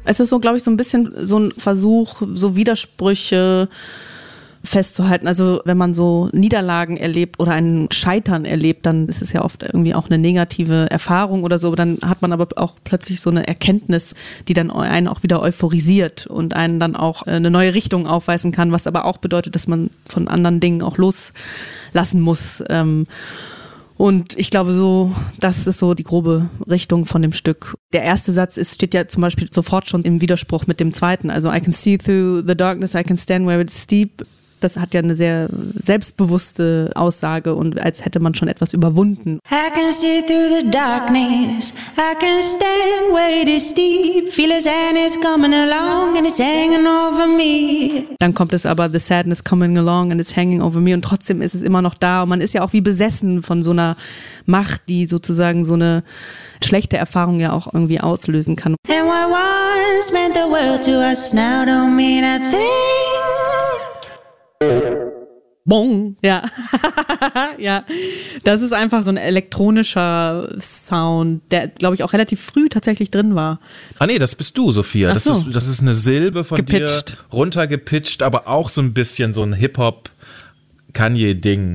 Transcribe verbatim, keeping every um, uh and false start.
Es ist so, glaube ich, so ein bisschen so ein Versuch, so Widersprüche festzuhalten. Also wenn man so Niederlagen erlebt oder ein Scheitern erlebt, dann ist es ja oft irgendwie auch eine negative Erfahrung oder so. Dann hat man aber auch plötzlich so eine Erkenntnis, die dann einen auch wieder euphorisiert und einen dann auch eine neue Richtung aufweisen kann, was aber auch bedeutet, dass man von anderen Dingen auch loslassen muss. Und ich glaube so, das ist so die grobe Richtung von dem Stück. Der erste Satz ist, steht ja zum Beispiel sofort schon im Widerspruch mit dem zweiten. Also I can see through the darkness, I can stand where it's steep. Das hat ja eine sehr selbstbewusste Aussage und als hätte man schon etwas überwunden. I can see through the darkness, I can stand where it is steep, feel the sadness coming along and it's hanging over me. Dann kommt es aber, the sadness coming along and it's hanging over me und trotzdem ist es immer noch da und man ist ja auch wie besessen von so einer Macht, die sozusagen so eine schlechte Erfahrung ja auch irgendwie auslösen kann. And what once meant the world to us now don't mean a thing. Bong. Ja. Ja. Das ist einfach so ein elektronischer Sound, der, glaube ich, auch relativ früh tatsächlich drin war. Ah nee, das bist du, Sophia. Ach so. Das ist, das ist eine Silbe von Gepitcht. dir runtergepitcht, aber auch so ein bisschen so ein Hip-Hop-Kanye-Ding.